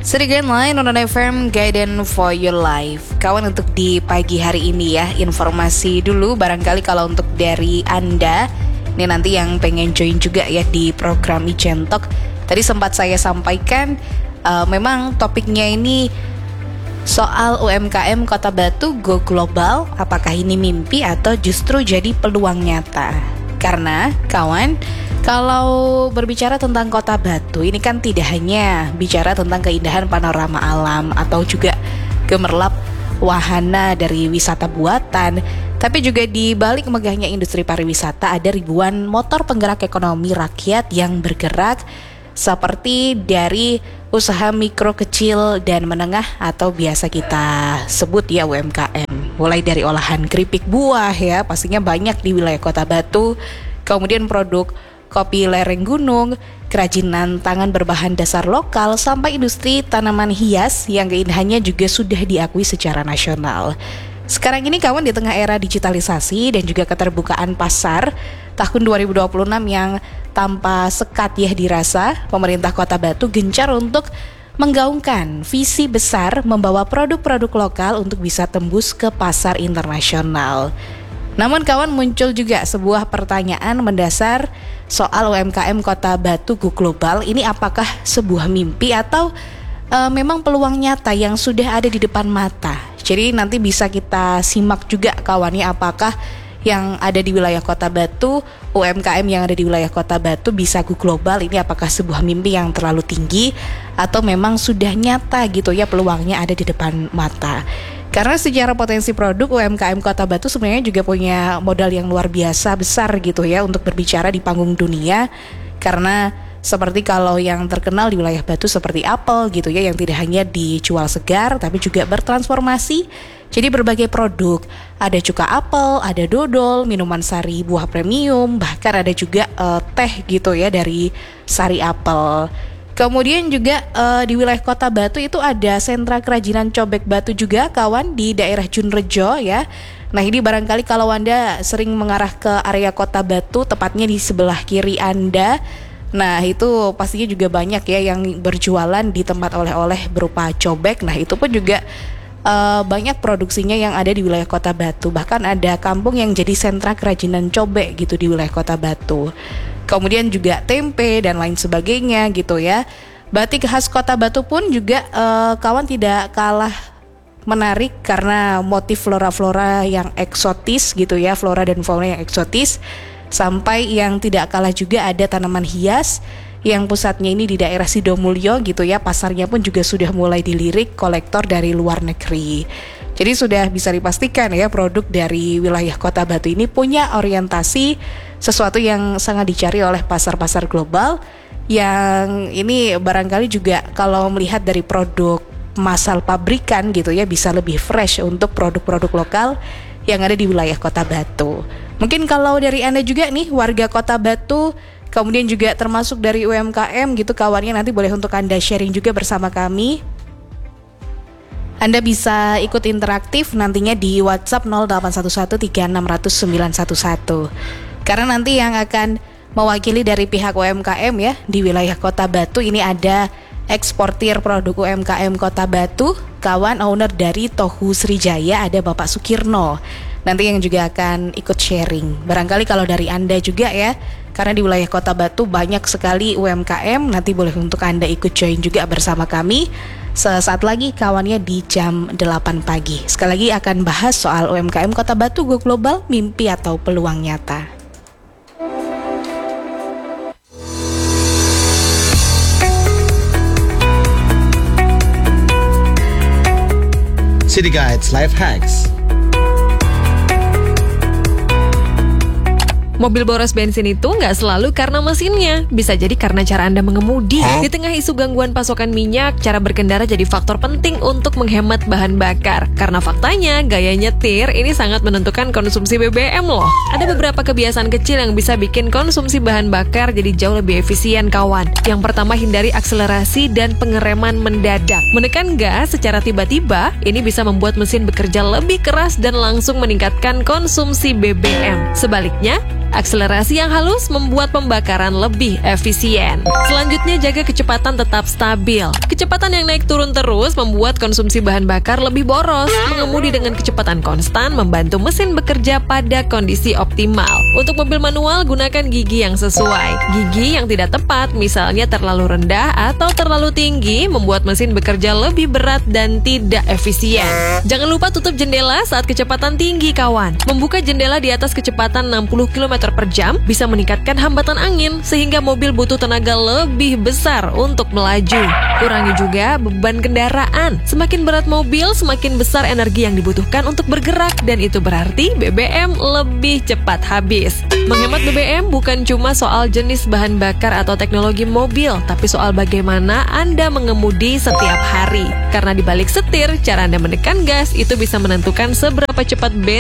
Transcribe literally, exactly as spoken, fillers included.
Sedikit lain on F M Guidance for Your Life. Kawan, untuk di pagi hari ini ya, informasi dulu barangkali kalau untuk dari Anda ini nanti yang pengen join juga ya di program Ijen Talk. Tadi sempat saya sampaikan uh, memang topiknya ini soal U M K M Kota Batu go global. Apakah ini mimpi atau justru jadi peluang nyata? Karena kawan, kalau berbicara tentang Kota Batu, ini kan tidak hanya bicara tentang keindahan panorama alam atau juga gemerlap wahana dari wisata buatan, tapi juga di balik megahnya industri pariwisata ada ribuan motor penggerak ekonomi rakyat yang bergerak seperti dari usaha mikro, kecil, dan menengah atau biasa kita sebut ya U M K M. Mulai dari olahan keripik buah ya, pastinya banyak di wilayah Kota Batu, kemudian produk kopi lereng gunung, kerajinan tangan berbahan dasar lokal, sampai industri tanaman hias yang keindahannya juga sudah diakui secara nasional. Sekarang ini kawan, di tengah era digitalisasi dan juga keterbukaan pasar tahun dua ribu dua puluh enam yang tanpa sekat ya dirasa, pemerintah Kota Batu gencar untuk menggaungkan visi besar membawa produk-produk lokal untuk bisa tembus ke pasar internasional. Namun kawan, muncul juga sebuah pertanyaan mendasar soal U M K M Kota Batu go global. Ini apakah sebuah mimpi atau uh, memang peluang nyata yang sudah ada di depan mata? Jadi nanti bisa kita simak juga kawannya, apakah yang ada di wilayah Kota Batu, U M K M yang ada di wilayah Kota Batu bisa go global. Ini apakah sebuah mimpi yang terlalu tinggi atau memang sudah nyata gitu ya, peluangnya ada di depan mata? Karena secara potensi produk, U M K M Kota Batu sebenarnya juga punya modal yang luar biasa besar gitu ya untuk berbicara di panggung dunia. Karena seperti kalau yang terkenal di wilayah Batu seperti apel gitu ya, yang tidak hanya dijual segar tapi juga bertransformasi jadi berbagai produk. Ada cuka apel, ada dodol, minuman sari buah premium, bahkan ada juga uh, teh gitu ya dari sari apel. Kemudian juga uh, di wilayah Kota Batu itu ada sentra kerajinan cobek batu juga kawan di daerah Junrejo ya. Nah ini barangkali kalau Anda sering mengarah ke area Kota Batu, tepatnya di sebelah kiri Anda, nah itu pastinya juga banyak ya yang berjualan di tempat oleh-oleh berupa cobek. Nah itu pun juga uh, banyak produksinya yang ada di wilayah Kota Batu. Bahkan ada kampung yang jadi sentra kerajinan cobek gitu di wilayah Kota Batu. Kemudian juga tempe dan lain sebagainya gitu ya. Batik khas Kota Batu pun juga uh, kawan tidak kalah menarik karena motif flora-flora yang eksotis gitu ya, flora dan fauna yang eksotis. Sampai yang tidak kalah juga ada tanaman hias yang pusatnya ini di daerah Sidomulyo gitu ya. Pasarnya pun juga sudah mulai dilirik kolektor dari luar negeri. Jadi sudah bisa dipastikan ya, produk dari wilayah Kota Batu ini punya orientasi sesuatu yang sangat dicari oleh pasar-pasar global. Yang ini barangkali juga kalau melihat dari produk masal pabrikan gitu ya, bisa lebih fresh untuk produk-produk lokal yang ada di wilayah Kota Batu. Mungkin kalau dari Anda juga nih warga Kota Batu, kemudian juga termasuk dari U M K M gitu kawannya, nanti boleh untuk Anda sharing juga bersama kami. Anda bisa ikut interaktif nantinya di WhatsApp nol delapan satu satu tiga enam nol nol sembilan satu satu. Karena nanti yang akan mewakili dari pihak U M K M ya di wilayah Kota Batu ini ada eksportir produk U M K M Kota Batu, kawan owner dari Tohu Srijaya, ada Bapak Sukirno. Nanti yang juga akan ikut sharing. Barangkali kalau dari Anda juga ya, karena di wilayah Kota Batu banyak sekali U M K M, nanti boleh untuk Anda ikut join juga bersama kami. Sesaat lagi kawannya di jam delapan pagi. Sekali lagi akan bahas soal U M K M Kota Batu go global, mimpi atau peluang nyata. City Guides Life Hacks. Mobil boros bensin itu nggak selalu karena mesinnya, bisa jadi karena cara Anda mengemudi. Di tengah isu gangguan pasokan minyak, cara berkendara jadi faktor penting untuk menghemat bahan bakar. Karena faktanya, gaya nyetir ini sangat menentukan konsumsi B B M loh. Ada beberapa kebiasaan kecil yang bisa bikin konsumsi bahan bakar jadi jauh lebih efisien kawan. Yang pertama, hindari akselerasi dan pengereman mendadak. Menekan gas secara tiba-tiba, ini bisa membuat mesin bekerja lebih keras dan langsung meningkatkan konsumsi B B M. Sebaliknya, Akselerasi yang halus membuat pembakaran lebih efisien. Selanjutnya, jaga kecepatan tetap stabil. Kecepatan yang naik turun terus membuat konsumsi bahan bakar lebih boros. Mengemudi dengan kecepatan konstan membantu mesin bekerja pada kondisi optimal. Untuk mobil manual, gunakan gigi yang sesuai. Gigi yang tidak tepat, misalnya terlalu rendah atau terlalu tinggi, membuat mesin bekerja lebih berat dan tidak efisien. Jangan lupa tutup jendela saat kecepatan tinggi, kawan. Membuka jendela di atas kecepatan enam puluh kilometer per jam bisa meningkatkan hambatan angin, sehingga mobil butuh tenaga lebih besar untuk melaju. Kurangi juga beban kendaraan. Semakin berat mobil, semakin besar energi yang dibutuhkan untuk bergerak, dan itu berarti B B M lebih cepat habis. Menghemat B B M bukan cuma soal jenis bahan bakar atau teknologi mobil, tapi soal bagaimana Anda mengemudi setiap hari. Karena di balik setir, cara Anda menekan gas itu bisa menentukan seberapa cepat bensin